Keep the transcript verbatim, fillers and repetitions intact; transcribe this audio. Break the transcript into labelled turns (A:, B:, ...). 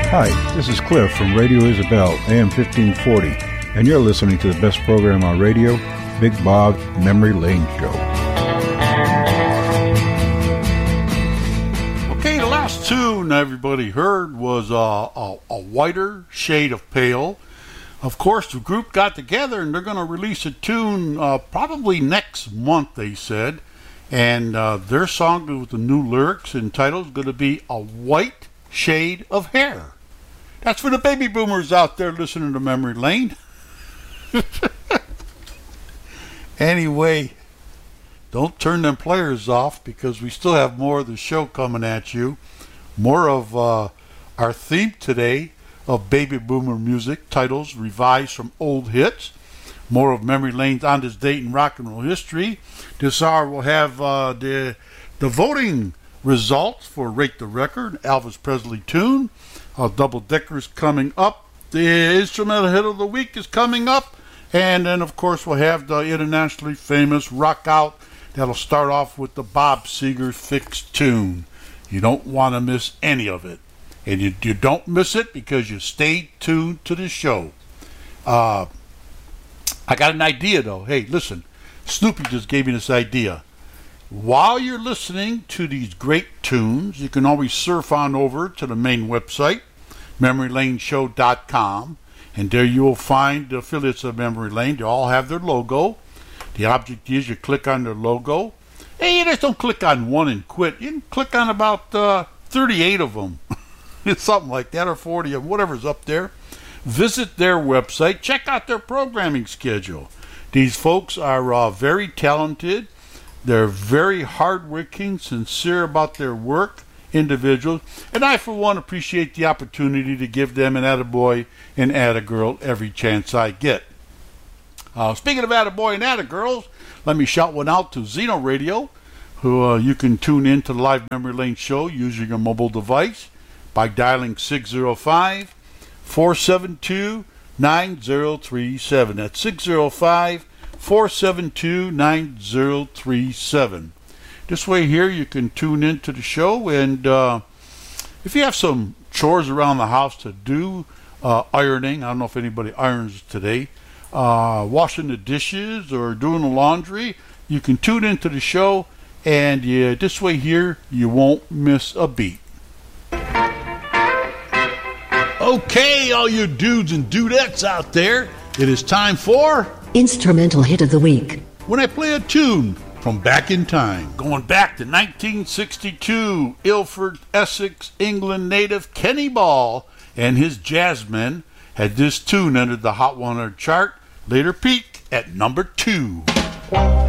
A: Hi, this is Cliff from Radio Isabel, A M fifteen forty, and you're listening to the best program on radio, Big Bob's Memory Lane Show.
B: Okay, the last tune everybody heard was uh, a, a whiter shade of pale. Of course, the group got together and they're going to release a tune uh, probably next month, they said. And uh, their song with the new lyrics and title is going to be A White Shade of Hair. That's for the baby boomers out there listening to Memory Lane. Anyway, don't turn them players off because we still have more of the show coming at you. More of uh, our theme today of baby boomer music, titles revised from old hits. More of Memory Lane's On This Date in Rock and Roll History. This hour we'll have uh, the the voting results for Rate the Record, Elvis Presley tune. Uh, Double Decker's coming up. The Instrumental Hit of the Week is coming up. And then, of course, we'll have the internationally famous Rock Out. That'll start off with the Bob Seger fixed tune. You don't want to miss any of it. And you, you don't miss it because you stay tuned to the show. Uh... I got an idea, though. Hey, listen, Snoopy just gave me this idea. While you're listening to these great tunes, you can always surf on over to the main website, memory lane show dot com, and there you will find the affiliates of Memory Lane. They all have their logo. The object is you click on their logo. Hey, you just don't click on one and quit. You can click on about uh, thirty-eight of them. It's something like that, or forty of them, whatever's up there. Visit their website. Check out their programming schedule. These folks are uh, very talented. They're very hardworking, sincere about their work, individuals. And I, for one, appreciate the opportunity to give them an attaboy and attagirl every chance I get. Uh, speaking of attaboy and attagirls, let me shout one out to Zeno Radio, who uh, you can tune in to the live Memory Lane show using your mobile device by dialing six oh five, four seven two, nine oh three seven. That's six oh five, four seven two, nine oh three seven. This way here you can tune into the show, and uh, if you have some chores around the house to do, uh, ironing, I don't know if anybody irons today, uh, washing the dishes or doing the laundry, you can tune into the show, and yeah, this way here you won't miss a beat. Okay, all you dudes and dudettes out there, it is time for
C: Instrumental Hit of the Week.
B: When I play a tune from back in time, going back to nineteen sixty-two, Ilford, Essex, England native Kenny Ball and his Jazzmen had this tune entered the Hot one hundred chart, later peaked at number two.